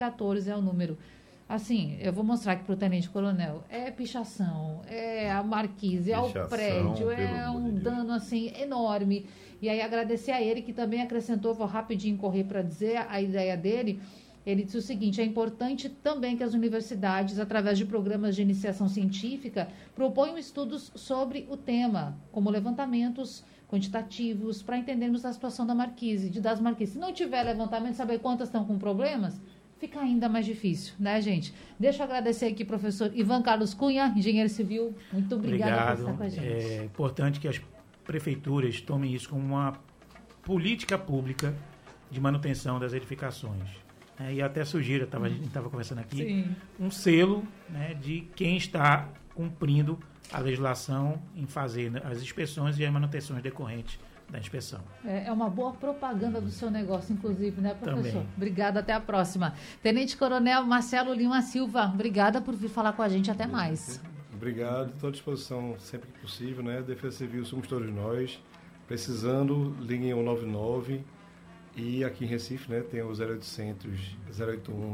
14 é o número. Assim, eu vou mostrar aqui para o tenente-coronel. É pichação, é a marquise, é o prédio, é um dano assim enorme. E aí agradecer a ele que também acrescentou, vou rapidinho correr para dizer a ideia dele. Ele disse o seguinte: é importante também que as universidades, através de programas de iniciação científica, proponham estudos sobre o tema, como levantamentos quantitativos, para entendermos a situação das marquises. Se não tiver levantamento, saber quantas estão com problemas, fica ainda mais difícil, né, gente? Deixa eu agradecer aqui, professor Ivan Carlos Cunha, engenheiro civil. Muito obrigada por estar com a gente. É importante que as prefeituras tomem isso como uma política pública de manutenção das edificações. E até sugiro, a gente estava conversando aqui, sim, um selo, né, de quem está cumprindo a legislação em fazer as inspeções e as manutenções decorrentes da inspeção. É uma boa propaganda do seu negócio, inclusive, né, professor? Também. Obrigada, até a próxima. Tenente Coronel Marcelo Lima Silva, obrigada por vir falar com a gente, até mais. Obrigado, estou à disposição sempre que possível, né? Defesa Civil somos todos nós. Precisando, liguem 199. E aqui em Recife, né, tem o 0800 081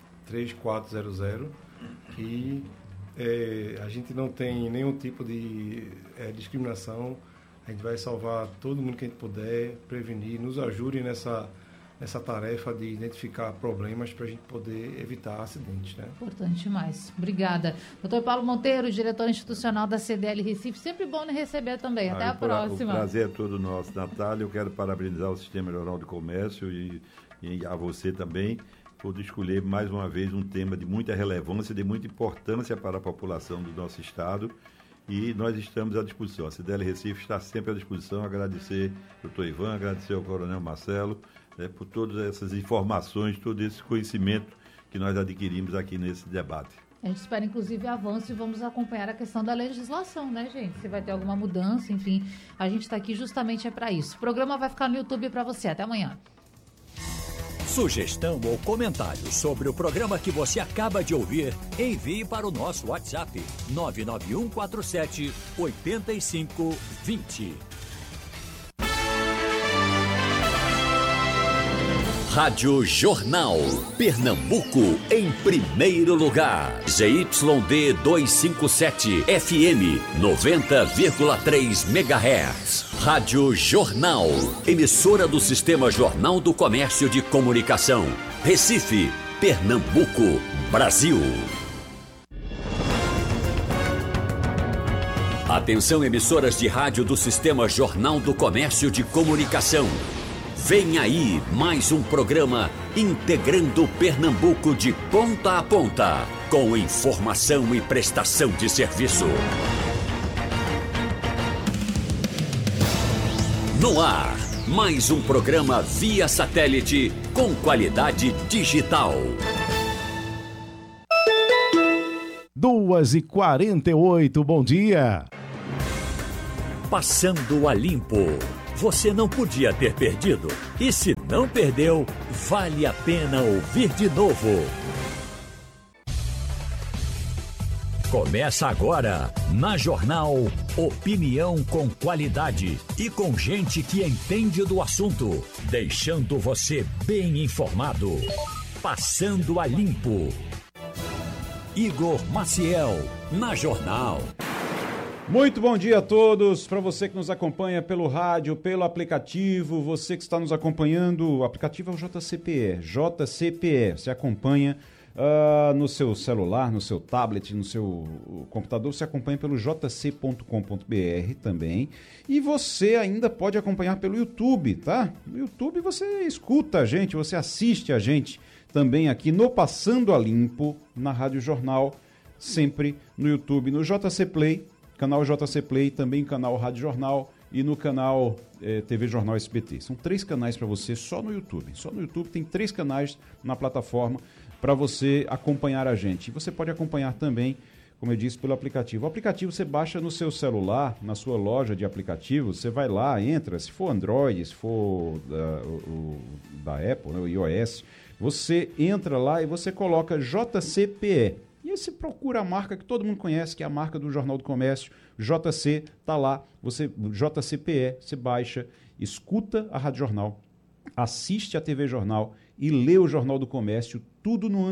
3400, que a gente não tem nenhum tipo de discriminação. A gente vai salvar todo mundo que a gente puder, prevenir, nos ajude nessa tarefa de identificar problemas para a gente poder evitar acidentes, né? Importante demais. Obrigada. Dr. Paulo Monteiro, diretor institucional da CDL Recife, sempre bom lhe receber também. Até a próxima. O prazer é todo nosso, Natália. Eu quero parabenizar o Sistema Jornal de Comércio e a você também por escolher mais uma vez um tema de muita relevância, de muita importância para a população do nosso estado. E nós estamos à disposição. A CDL Recife está sempre à disposição. Agradecer ao Dr. Ivan, agradecer ao Coronel Marcelo, por todas essas informações, todo esse conhecimento que nós adquirimos aqui nesse debate. A gente espera, inclusive, avanço e vamos acompanhar a questão da legislação, né, gente? Se vai ter alguma mudança, enfim, a gente está aqui justamente para isso. O programa vai ficar no YouTube para você. Até amanhã. Sugestão ou comentário sobre o programa que você acaba de ouvir, envie para o nosso WhatsApp 99147 8520. Rádio Jornal, Pernambuco em primeiro lugar. ZYD 257, FM 90,3 MHz. Rádio Jornal, emissora do Sistema Jornal do Comércio de Comunicação. Recife, Pernambuco, Brasil. Atenção, emissoras de rádio do Sistema Jornal do Comércio de Comunicação. Vem aí mais um programa integrando Pernambuco de ponta a ponta, com informação e prestação de serviço. No ar, mais um programa via satélite com qualidade digital. 2h48, bom dia. Passando a limpo. Você não podia ter perdido. E se não perdeu, vale a pena ouvir de novo. Começa agora, na Jornal, opinião com qualidade e com gente que entende do assunto, deixando você bem informado. Passando a limpo. Igor Maciel, na Jornal. Muito bom dia a todos, para você que nos acompanha pelo rádio, pelo aplicativo, você que está nos acompanhando, o aplicativo é o JCPE, você acompanha no seu celular, no seu tablet, no seu computador, você acompanha pelo jc.com.br também, e você ainda pode acompanhar pelo YouTube, tá? No YouTube você escuta a gente, você assiste a gente também aqui no Passando a Limpo, na Rádio Jornal, sempre no YouTube, no JC Play, canal JC Play, também canal Rádio Jornal e no canal TV Jornal SBT. São 3 canais para você só no YouTube. Só no YouTube tem 3 canais na plataforma para você acompanhar a gente. E você pode acompanhar também, como eu disse, pelo aplicativo. O aplicativo você baixa no seu celular, na sua loja de aplicativos, você vai lá, entra, se for Android, se for da Apple, né, o iOS, você entra lá e você coloca JCPE. E aí você procura a marca que todo mundo conhece, que é a marca do Jornal do Comércio, JC, tá lá, JCPE, você baixa, escuta a Rádio Jornal, assiste a TV Jornal e ler o Jornal do Comércio, tudo no